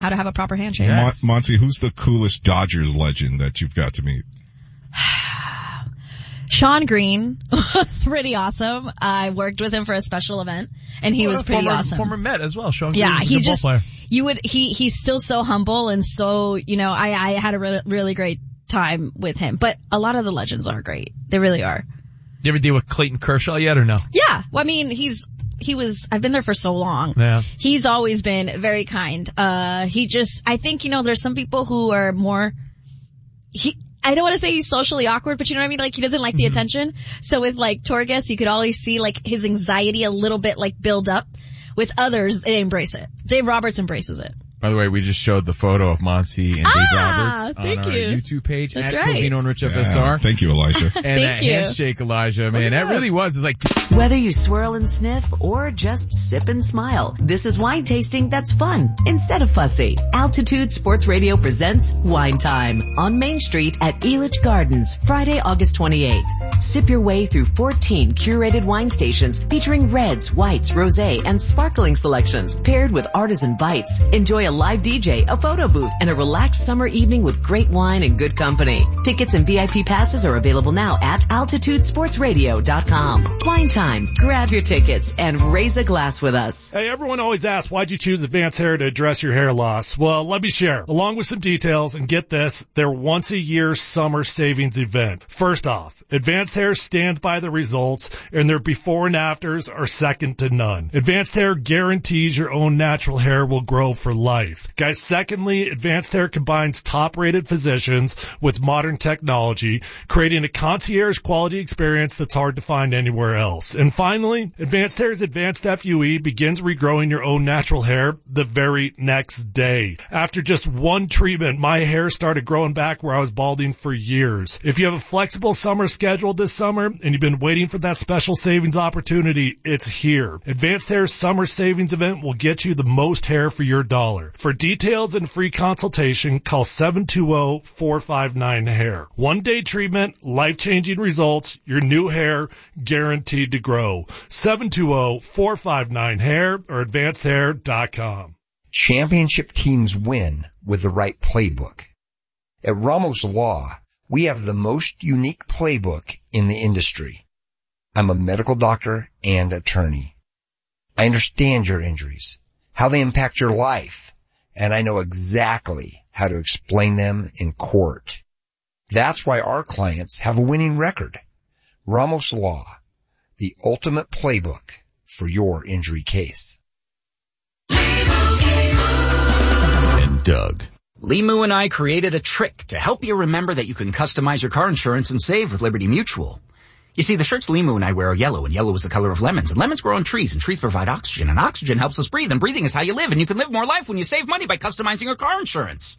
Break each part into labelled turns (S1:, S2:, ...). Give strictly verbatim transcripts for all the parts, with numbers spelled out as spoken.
S1: how to have a proper handshake.
S2: Yes. Mon- Monty, who's the coolest Dodgers legend that you've got to meet?
S1: Sean Green was pretty awesome. I worked with him for a special event, and he
S3: well,
S1: was pretty
S3: former,
S1: awesome.
S3: Former Met as well, Sean
S1: yeah,
S3: Green.
S1: he
S3: a
S1: just,
S3: player.
S1: you would, he, he's still so humble and so, you know, I, I had a re- really great time with him. But a lot of the legends are great. They really are.
S3: You ever deal with Clayton Kershaw yet or no?
S1: Yeah. Well, I mean, he's, he was, I've been there for so long.
S3: Yeah.
S1: He's always been very kind. Uh, he just, I think, you know, there's some people who are more, he, I don't want to say he's socially awkward, but you know what I mean? Like, he doesn't like the mm-hmm. attention. So with, like, Torres, you could always see, like, his anxiety a little bit, like, build up. With others, they embrace it. Dave Roberts embraces it.
S4: By the way, we just showed the photo of Monty and
S1: ah,
S4: Dave Roberts on
S1: thank
S4: our
S1: you.
S4: YouTube page
S1: That's
S4: at
S1: right.
S4: Covino and Rich
S2: yeah,
S4: F S R.
S2: Thank you, Elijah.
S4: And
S1: thank
S4: that
S1: you.
S4: handshake, Elijah, man, that really was. It's like,
S5: whether you swirl and sniff or just sip and smile, this is wine tasting that's fun instead of fussy. Altitude Sports Radio presents Wine Time on Main Street at Elitch Gardens, Friday, August twenty-eighth. Sip your way through fourteen curated wine stations featuring reds, whites, rosé, and sparkling selections paired with artisan bites. Enjoy a live D J, a photo booth, and a relaxed summer evening with great wine and good company. Tickets and V I P passes are available now at altitude sports radio dot com. Wine Time. Grab your tickets and raise a glass with us.
S6: Hey, everyone always asks, why'd you choose Advanced Hair to address your hair loss? Well, let me share. Along with some details, and get this, their once-a-year summer savings event. First off, Advanced Hair stands by the results, and their before and afters are second to none. Advanced Hair guarantees your own natural hair will grow for life. Guys, secondly, Advanced Hair combines top-rated physicians with modern technology, creating a concierge quality experience that's hard to find anywhere else. And finally, Advanced Hair's Advanced F U E begins regrowing your own natural hair the very next day. After just one treatment, my hair started growing back where I was balding for years. If you have a flexible summer schedule this summer and you've been waiting for that special savings opportunity, it's here. Advanced Hair's summer savings event will get you the most hair for your dollar. For details and free consultation, call seven two zero, four five nine, hair. One day treatment, life-changing results, your new hair guaranteed to grow. seven two zero, four five nine, hair or advanced hair dot com.
S7: Championship teams win with the right playbook. At Ramos Law, we have the most unique playbook in the industry. I'm a medical doctor and attorney. I understand your injuries, how they impact your life, and I know exactly how to explain them in court. That's why our clients have a winning record. Ramos Law, the ultimate playbook for your injury case.
S8: And Doug.
S9: Limu and I created a trick to help you remember that you can customize your car insurance and save with Liberty Mutual. You see, the shirts Limu and I wear are yellow, and yellow is the color of lemons, and lemons grow on trees, and trees provide oxygen, and oxygen helps us breathe, and breathing is how you live, and you can live more life when you save money by customizing your car insurance.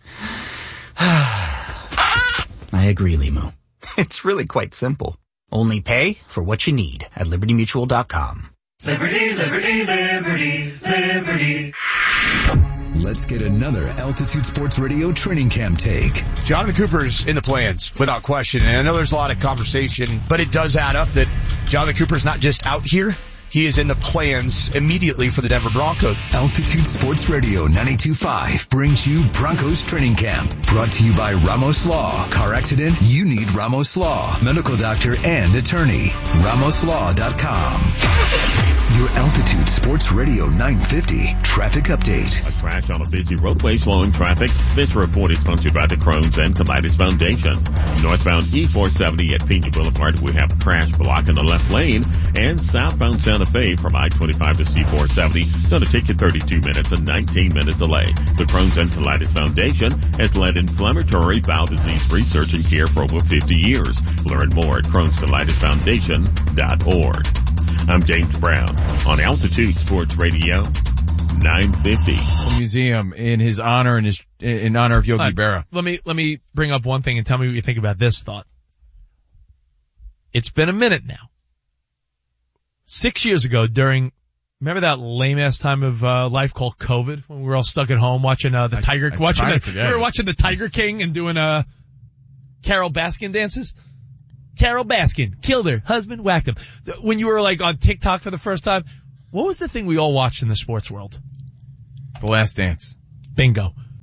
S9: I agree, Limu. It's really quite simple. Only pay for what you need at liberty mutual dot com.
S10: Liberty, liberty, liberty, liberty.
S8: Let's get another Altitude Sports Radio training camp take.
S11: Jonathan Cooper's in the plans, without question. And I know there's a lot of conversation, but it does add up that Jonathan Cooper's not just out here. He is in the plans immediately for the Denver Broncos.
S8: Altitude Sports Radio ninety-two point five brings you Broncos Training Camp. Brought to you by Ramos Law. Car accident? You need Ramos Law. Medical doctor and attorney. ramos law dot com. Your Altitude Sports Radio nine fifty traffic update.
S12: A crash on a busy roadway slowing traffic. This report is sponsored by the Crohn's and Colitis Foundation. Northbound E four seventy at Pena Boulevard, we have a crash blocking the left lane. And southbound Santa Fe from I twenty-five to C four seventy is going to take you thirty-two minutes and nineteen minute delay. The Crohn's and Colitis Foundation has led inflammatory bowel disease research and care for over fifty years. Learn more at crohns colitis foundation dot org. I'm James Brown on Altitude Sports Radio nine fifty.
S4: A museum in his honor and his in honor of Yogi uh, Berra.
S3: Let me let me bring up one thing and tell me what you think about this thought. It's been a minute now. Six years ago, during remember that lame ass time of uh, life called COVID, when we were all stuck at home watching uh, the
S4: I,
S3: Tiger,
S4: I
S3: watching the,
S4: forget.
S3: we were watching the Tiger King and doing uh Carol Baskin dances. Carol Baskin killed her husband, whacked him. When you were like on TikTok for the first time, what was the thing we all watched in the sports world?
S4: The Last Dance.
S3: Bingo.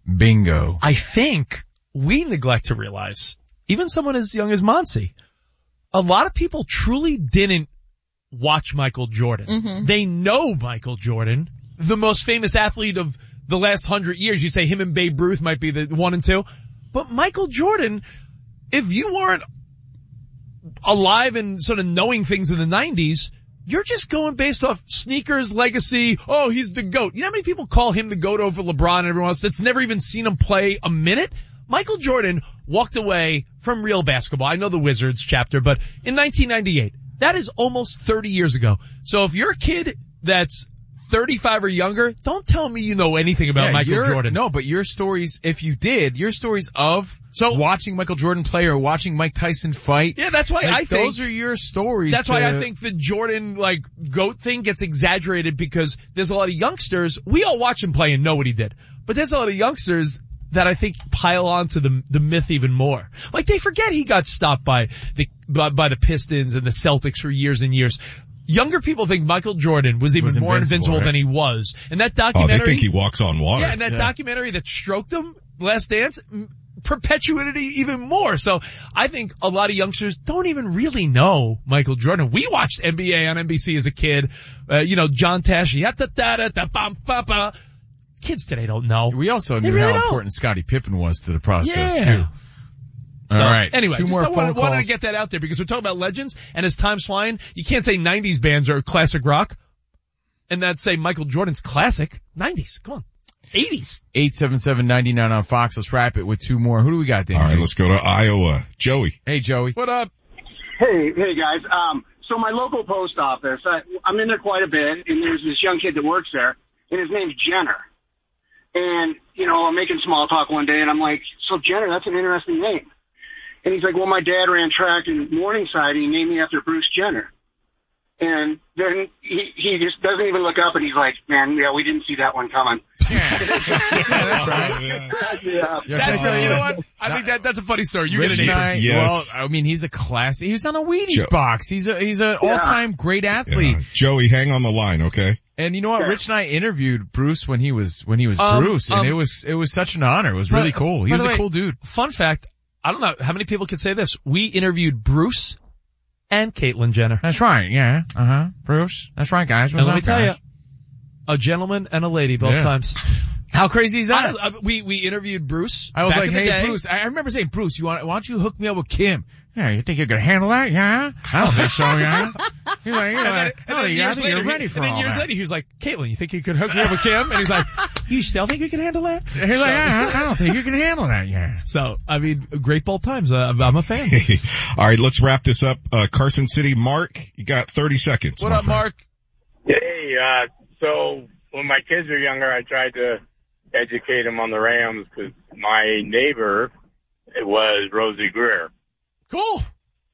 S4: Bingo.
S3: I think we neglect to realize, even someone as young as Monsi, a lot of people truly didn't watch Michael Jordan.
S1: Mm-hmm.
S3: They know Michael Jordan, the most famous athlete of the last hundred years. You say him and Babe Ruth might be the one and two. But Michael Jordan, if you weren't alive and sort of knowing things in the nineties, you're just going based off sneakers, legacy. Oh, he's the GOAT. You know how many people call him the GOAT over LeBron and everyone else that's never even seen him play a minute? Michael Jordan walked away from real basketball. I know the Wizards chapter, but in nineteen ninety-eight, that is almost thirty years ago. So if you're a kid that's thirty-five or younger, don't tell me you know anything about
S4: yeah,
S3: Michael Jordan.
S4: No, but your stories, if you did, your stories of so watching Michael Jordan play or watching Mike Tyson fight.
S3: Yeah, that's why
S4: like,
S3: I think
S4: those are your stories.
S3: That's
S4: to,
S3: why I think the Jordan like GOAT thing gets exaggerated because there's a lot of youngsters. We all watch him play and know what he did, but there's a lot of youngsters that I think pile onto the the myth even more. Like they forget he got stopped by the by, by the Pistons and the Celtics for years and years. Younger people think Michael Jordan was even
S4: was
S3: more
S4: invincible,
S3: invincible
S4: right?
S3: than he was. And that
S2: Oh,
S3: documentary.
S2: they think he walks on water.
S3: Yeah, and that
S4: Yeah.
S3: documentary that stroked him, Last Dance, m- perpetuated it even more. So I think a lot of youngsters don't even really know Michael Jordan. We watched N B A on N B C as a kid. Uh, you know, John Tesh, da da da da bam ba ba. Kids today don't know.
S4: We also
S3: They
S4: knew
S3: really
S4: how
S3: don't.
S4: important Scottie Pippen was to the process
S3: Yeah.
S4: too. All
S3: So,
S4: right.
S3: Anyway,
S4: two
S3: just
S4: more
S3: I
S4: phone
S3: wanted, wanted
S4: calls.
S3: to get that out there because we're talking about legends, and as time's flying, you can't say nineties bands are classic rock, and that's say Michael Jordan's classic. nineties, come on. eighties.
S4: eight seven seven, nine nine on Fox. Let's wrap it with two more. Who do we got, Dan?
S2: All right, let's go to Iowa. Joey.
S4: Hey, Joey.
S3: What up?
S13: Hey, hey guys. Um, so my local post office, I, I'm in there quite a bit, and there's this young kid that works there, and his name's Jenner. And, you know, I'm making small talk one day, and I'm like, so Jenner, that's an interesting name. And he's like, well, my dad ran track in Morningside, and he named me after Bruce Jenner. And then he, he just doesn't even look up, and he's like, man, yeah, we didn't see that one coming.
S4: Yeah, that's right.
S13: Yeah.
S3: That's good. You know what? I think that that's a funny story. You're
S4: Rich
S3: gonna name
S4: Knight,
S3: him.
S2: Yes.
S4: Well, I mean, he's a classic. He was on a Wheaties
S2: Joe.
S4: box. He's a he's an
S13: Yeah.
S4: all-time great athlete.
S2: Yeah. Joey, hang on the line, okay?
S4: And you know what? Rich and I interviewed Bruce when he was when he was
S3: Um,
S4: Bruce, and
S3: um,
S4: it was it was such an honor. It was really
S3: by-
S4: cool. He
S3: by
S4: was
S3: the
S4: a
S3: way,
S4: cool dude.
S3: Fun fact, I don't know how many people could say this. We interviewed Bruce and Caitlyn Jenner.
S4: That's right. Yeah. Uh huh. Bruce. That's right, guys.
S3: And
S4: What's
S3: let me
S4: up,
S3: tell you,
S4: guys?
S3: a gentleman and a lady both
S4: Yeah.
S3: times.
S4: How crazy is that?
S3: I, I, we we interviewed Bruce.
S4: I was
S3: back
S4: like,
S3: in the
S4: hey,
S3: day.
S4: Bruce. I I remember saying, Bruce, you want why don't you hook me up with Kim? Yeah, you think you can handle that? Yeah. I don't think so. Yeah. He's like,
S3: And
S4: he's
S3: then,
S4: like,
S3: and
S4: oh,
S3: then
S4: yeah, I
S3: years
S4: think
S3: later,
S4: you're ready
S3: he,
S4: for
S3: and then
S4: all
S3: years
S4: that.
S3: later, he was like, Caitlyn, you think you could hook me up with Kim? And he's like, you still think you can handle that?
S4: He's like, yeah, I don't think you can handle that. Yeah.
S3: So, I mean, great both times. Uh, I'm I'm a fan.
S2: All right, let's wrap this up. Uh, Carson City, Mark, you got thirty seconds.
S3: What
S2: my
S3: up,
S2: friend.
S3: Mark?
S14: Hey, uh, so when my kids were younger, I tried to educate them on the Rams because my neighbor it was Rosie Greer,
S3: Cool.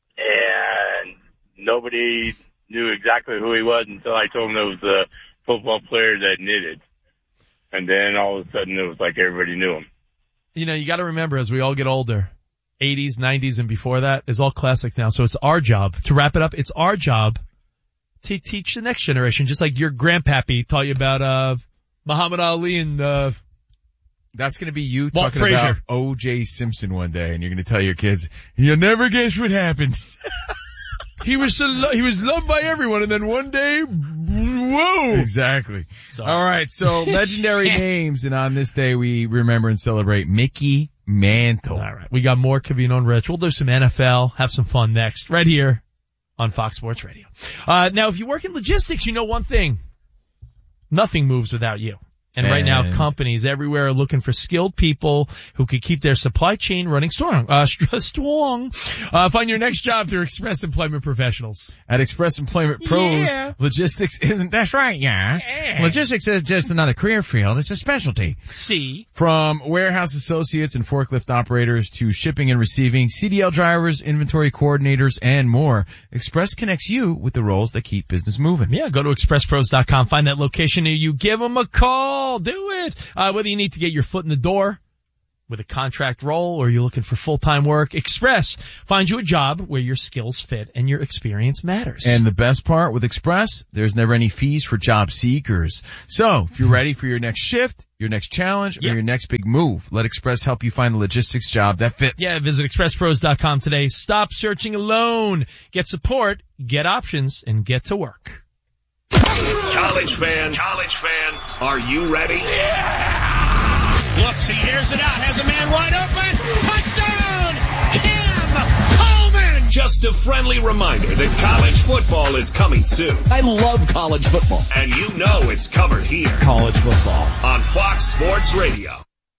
S14: and nobody knew exactly who he was until I told them it was the football player that knitted, and then all of a sudden it was like everybody knew him.
S3: You know, you got to remember as we all get older, eighties, nineties, and before that is all classics now. So it's our job to wrap it up. It's our job to teach the next generation, just like your grandpappy taught you about uh Muhammad Ali and uh
S4: That's going to be you
S3: Walt
S4: talking
S3: Frazier.
S4: about O J Simpson one day, and you're going to tell your kids, you'll never guess what happened.
S3: he was so lo- he was loved by everyone, and then one day, whoa!
S4: Exactly.
S3: Sorry.
S4: All right, so legendary names, and on this day we remember and celebrate Mickey Mantle.
S3: All right, we got more Covino and Rich. We'll do some N F L, have some fun next, right here on Fox Sports Radio. Uh, now, if you work in logistics, you know one thing: nothing moves without you. And right now,
S4: And-
S3: companies everywhere are looking for skilled people who can keep their supply chain running strong. Uh, st- strong. Uh, find your next job through Express Employment Professionals.
S4: At Express Employment Pros,
S3: Yeah.
S4: logistics isn't, that's right, yeah.
S3: Yeah.
S4: Logistics is just another career field. It's a specialty.
S3: See?
S4: From warehouse associates and forklift operators to shipping and receiving, C D L drivers, inventory coordinators, and more, Express connects you with the roles that keep business moving.
S3: Yeah, go to express pros dot com. Find that location near you. Give them a call. Do it. Uh, whether you need to get your foot in the door with a contract role or you're looking for full-time work, Express finds you a job where your skills fit and your experience matters.
S4: And the best part with Express, there's never any fees for job seekers. So if you're ready for your next shift, your next challenge, or
S3: Yep.
S4: your next big move, let Express help you find a logistics job that fits.
S3: Yeah, visit express pros dot com today. Stop searching alone. Get support, get options, and get to work.
S15: College fans, college fans, are you ready? Yeah!
S16: Looks, he hears it out, has a man wide open. Touchdown! Cam Coleman!
S15: Just a friendly reminder that college football is coming soon.
S17: I love college football.
S15: And you know it's covered here.
S17: College football.
S15: On Fox Sports Radio.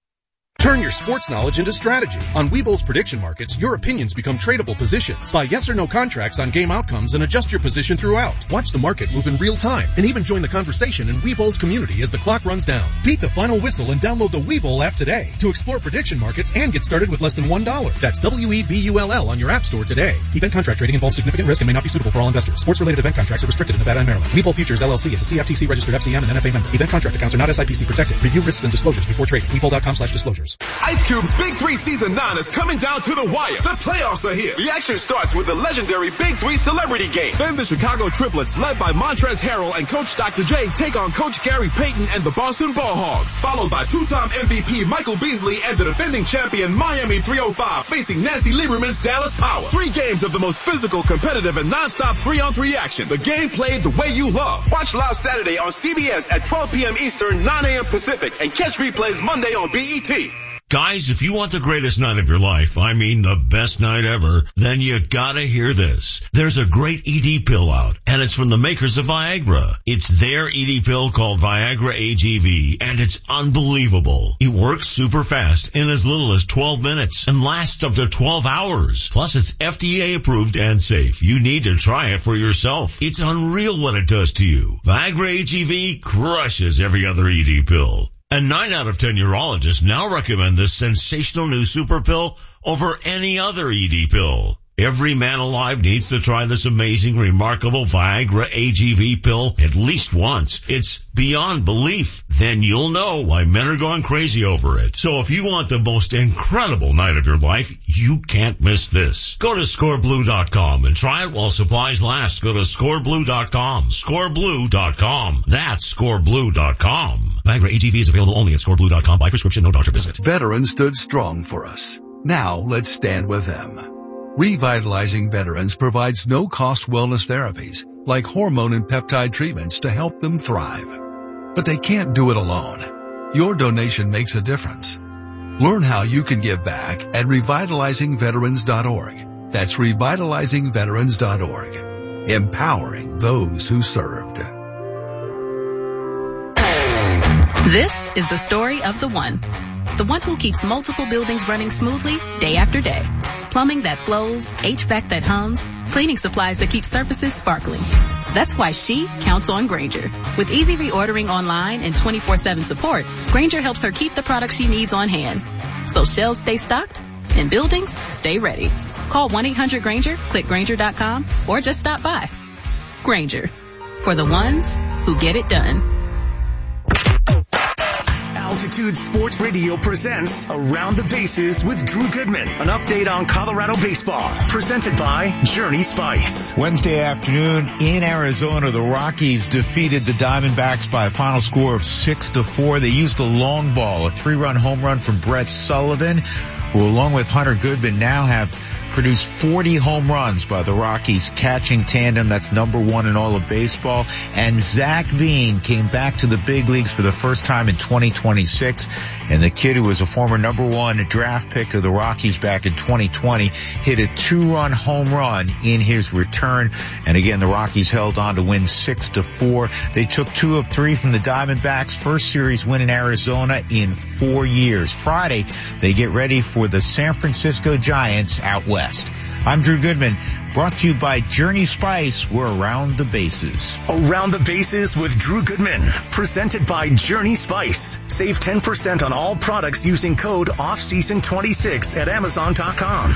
S18: Turn your sports knowledge into strategy. On Webull's prediction markets, your opinions become tradable positions. Buy yes or no contracts on game outcomes and adjust your position throughout. Watch the market move in real time and even join the conversation in Webull's community as the clock runs down. Beat the final whistle and download the Webull app today to explore prediction markets and get started with less than one dollar. That's W E B U L L on your app store today. Event contract trading involves significant risk and may not be suitable for all investors. Sports-related event contracts are restricted in Nevada and Maryland. Webull Futures L L C is a C F T C registered F C M and N F A member. Event contract accounts are not S I P C protected. Review risks and disclosures before trading. Webull dot com slash disclosures.
S19: Ice Cube's Big Three Season nine is coming down to the wire. The playoffs are here. The action starts with the legendary Big Three Celebrity Game. Then the Chicago Triplets, led by Montrezl Harrell and Coach Doctor J, take on Coach Gary Payton and the Boston Ball Hogs. Followed by two-time M V P Michael Beasley and the defending champion Miami three oh five facing Nancy Lieberman's Dallas Power. Three games of the most physical, competitive, and non-stop three-on-three action. The game played the way you love. Watch live Saturday on C B S at twelve p.m. Eastern, nine a.m. Pacific, and catch replays Monday on B E T.
S20: Guys, if you want the greatest night of your life, I mean the best night ever, then you gotta hear this. There's a great E D pill out, and it's from the makers of Viagra. It's their E D pill called Viagra A G V, and it's unbelievable. It works super fast in as little as twelve minutes and lasts up to twelve hours. Plus, it's F D A approved and safe. You need to try it for yourself. It's unreal what it does to you. Viagra A G V crushes every other E D pill. And nine out of ten urologists now recommend this sensational new super pill over any other E D pill. Every man alive needs to try this amazing, remarkable Viagra A G V pill at least once. It's beyond belief. Then you'll know why men are going crazy over it. So if you want the most incredible night of your life, you can't miss this. Go to score blue dot com and try it while supplies last. Go to score blue dot com. score blue dot com. That's score blue dot com. Viagra A G V is available only at score blue dot com by prescription, no doctor visit.
S8: Veterans stood strong for us. Now let's stand with them. Revitalizing Veterans provides no-cost wellness therapies like hormone and peptide treatments to help them thrive. But they can't do it alone. Your donation makes a difference. Learn how you can give back at revitalizing veterans dot org. That's revitalizing veterans dot org. Empowering those who served.
S21: This is the story of the one. The one who keeps multiple buildings running smoothly day after day. Plumbing that flows, H V A C that hums, cleaning supplies that keep surfaces sparkling. That's why she counts on Grainger. With easy reordering online and twenty-four seven support, Grainger helps her keep the products she needs on hand. So shelves stay stocked and buildings stay ready. Call one eight hundred Grainger, click Grainger dot com, or just stop by. Grainger. For the ones who get it done.
S22: Altitude Sports Radio presents Around the Bases with Drew Goodman. An update on Colorado baseball. Presented by Journey Spice.
S23: Wednesday afternoon in Arizona, the Rockies defeated the Diamondbacks by a final score of six to four. They used a long ball, a three-run home run from Brett Sullivan, who along with Hunter Goodman now have produced forty home runs by the Rockies catching tandem. That's number one in all of baseball. And Zach Veen came back to the big leagues for the first time in twenty twenty-six. And the kid who was a former number one draft pick of the Rockies back in twenty twenty hit a two-run home run in his return. And again, the Rockies held on to win six to four. They took two of three from the Diamondbacks. First series win in Arizona in four years. Friday, they get ready for the San Francisco Giants out west. I'm Drew Goodman, brought to you by Journey Spice. We're around the bases.
S22: Around the Bases with Drew Goodman, presented by Journey Spice. Save ten percent on all products using code off season twenty-six at amazon dot com.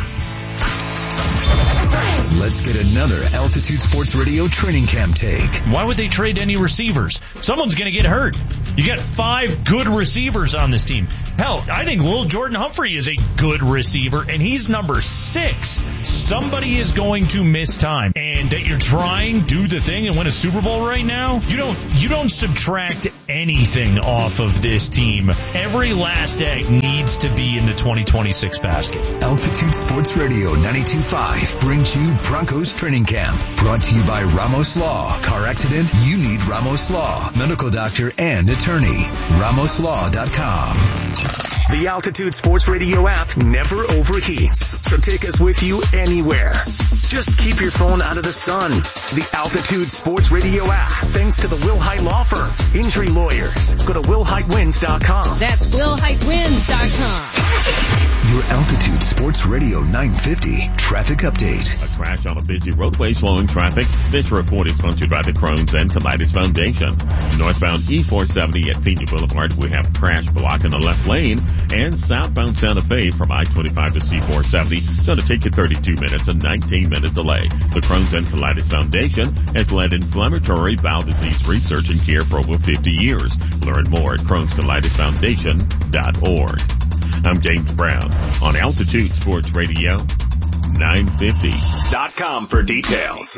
S8: Let's get another Altitude Sports Radio training camp take.
S24: Why would they trade any receivers? Someone's going to get hurt.
S5: You got five good receivers on this team. Hell, I think Lil Jordan Humphrey is a good receiver, and he's number six. Somebody is going to miss time. And that you're trying, do the thing, and win a Super Bowl right now, you don't, you don't subtract anything off of this team. Every last egg needs to be in the twenty twenty-six basket.
S8: Altitude Sports Radio ninety-two point five brings you Broncos Training Camp. Brought to you by Ramos Law. Car accident? You need Ramos Law. Medical doctor and attorney. Ramos Law dot com.
S22: The Altitude Sports Radio app never overheats, so take us with you anywhere. Just keep your phone out of the sun. The Altitude Sports Radio app, thanks to the Will Height Law Firm. Injury lawyers. Go to will height wins dot com.
S6: That's will height wins dot com.
S8: Your Altitude Sports Radio nine fifty traffic update.
S12: A crash on a busy roadway slowing traffic. This report is sponsored by the Crohn's and Colitis Foundation. Northbound E four seventy at Pena Boulevard, we have a crash blocking the left lane. And southbound Santa Fe from I twenty-five to C four seventy, it's going to take you thirty-two minutes, a nineteen minute delay. The Crohn's and Colitis Foundation has led inflammatory bowel disease research and care for over fifty years. Learn more at crohns colitis foundation dot org. I'm James Brown on Altitude Sports Radio nine fifty.
S15: Dot com for details.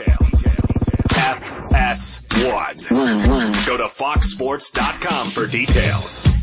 S15: F S one. Go to fox sports dot com for details.